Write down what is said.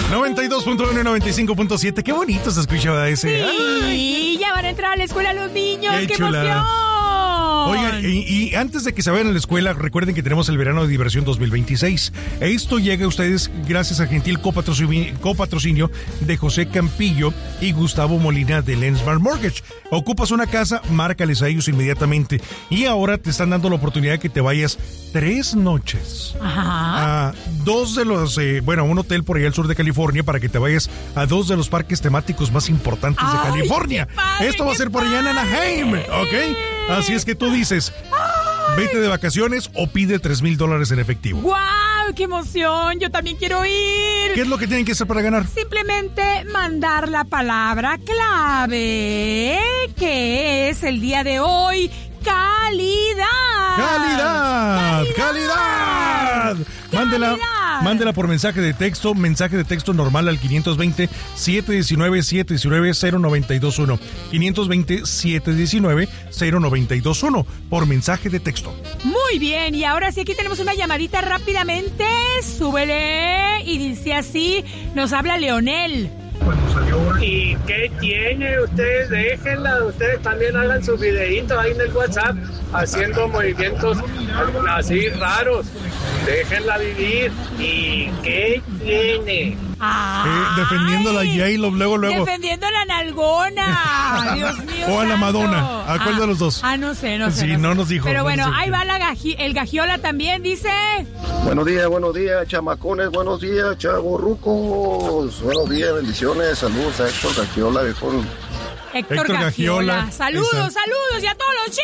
92.1 y 95.7. Qué bonito se escuchaba ese. Sí, ya van a entrar a la escuela los niños. ¡Qué emoción! Oigan, y antes de que se vayan a la escuela, recuerden que tenemos el verano de diversión 2026. Esto llega a ustedes gracias a gentil copatrocinio de José Campillo y Gustavo Molina de Lensmar Mortgage. Ocupas una casa, márcales a ellos inmediatamente. Y ahora te están dando la oportunidad de que te vayas 3 noches a 2 de los, un hotel por allá al sur de California para que te vayas a 2 de los parques temáticos más importantes de California. Padre, esto va a ser por allá en Anaheim, ¿ok? Así es que tú dices, vete de vacaciones o pide $3,000 en efectivo. ¡Guau! ¡Qué emoción! Yo también quiero ir. ¿Qué es lo que tienen que hacer para ganar? Simplemente mandar la palabra clave, que es el día de hoy, calidad. ¡Calidad! Mándela por mensaje de texto normal al 520-719-719-0921. 520-719-0921 por mensaje de texto. Muy bien, y ahora sí, aquí tenemos una llamadita rápidamente. Súbele, y dice así, nos habla Leonel. ¿Y qué tiene? Ustedes déjenla, ustedes también hagan sus videitos ahí en el WhatsApp haciendo movimientos así raros. Déjenla vivir. ¿Y qué tiene? Defendiendo a la J-Lo, luego. Defendiendo a la nalgona. Dios mío. O a la Madonna. ¿A cuál de los dos? No sé. Sí, no nos dijo. Pero bueno, no ahí va el Gagiola también, dice. Buenos días, chamacones. Buenos días, chavorrucos. Buenos días, bendiciones. Saludos a Héctor Gagiola, viejo. Héctor Gagiola. Saludos, y a todos los chicos.